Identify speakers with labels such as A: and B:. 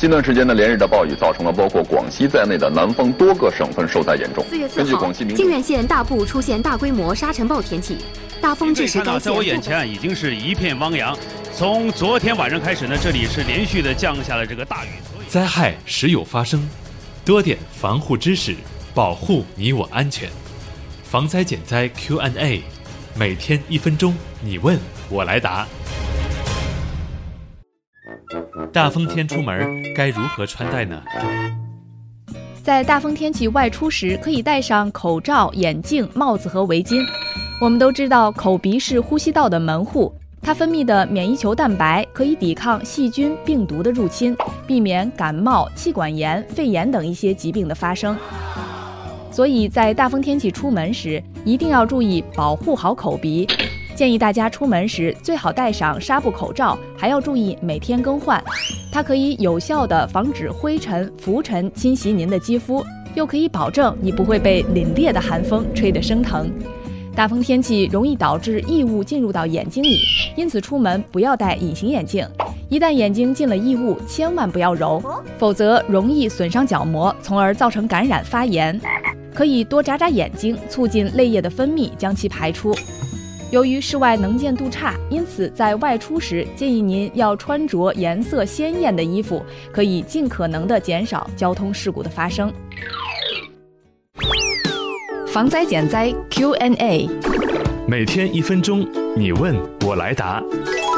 A: 近段时间的连日的暴雨造成了包括广西在内的南方多个省份受灾严重。
B: 4月4号，靖远县大部出现大规模沙尘暴天气，大风致使该县。
C: 在我眼前已经是一片汪洋。从昨天晚上开始呢，这里是连续的降下了这个大雨。
D: 灾害时有发生，多点防护知识，保护你我安全。防灾减灾 Q&A， 每天1分钟，你问我来答。大风天出门该如何穿戴呢？
E: 在大风天气外出时，可以戴上口罩、眼镜、帽子和围巾。我们都知道，口鼻是呼吸道的门户，它分泌的免疫球蛋白可以抵抗细菌、病毒的入侵，避免感冒、气管炎、肺炎等一些疾病的发生。所以在大风天气出门时，一定要注意保护好口鼻。建议大家出门时最好戴上纱布口罩，还要注意每天更换。它可以有效地防止灰尘、浮尘侵袭您的肌肤，又可以保证你不会被凛冽的寒风吹得生疼。大风天气容易导致异物进入到眼睛里，因此出门不要戴隐形眼镜。一旦眼睛进了异物，千万不要揉，否则容易损伤角膜，从而造成感染发炎。可以多眨眨眼睛，促进泪液的分泌，将其排出。由于室外能见度差，因此在外出时建议您要穿着颜色鲜艳的衣服，可以尽可能的减少交通事故的发生。防灾减灾 Q&A，
D: 每天1分钟，你问我来答。